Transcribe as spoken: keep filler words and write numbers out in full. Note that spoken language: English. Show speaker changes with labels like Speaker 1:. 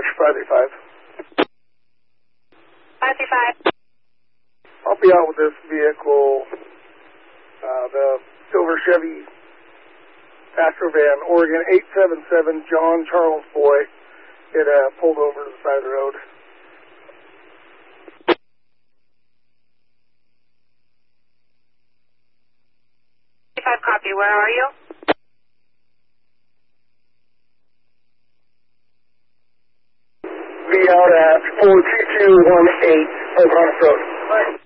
Speaker 1: Roger, five three five.
Speaker 2: five three five.
Speaker 1: I'll be out with this vehicle, uh, the silver Chevy Astrovan, Oregon, eight seven seven, John Charles Boy. It uh, pulled over to the side of the road.
Speaker 2: five copy, where are you?
Speaker 1: Be out at four two two one eight Pocahontas Road.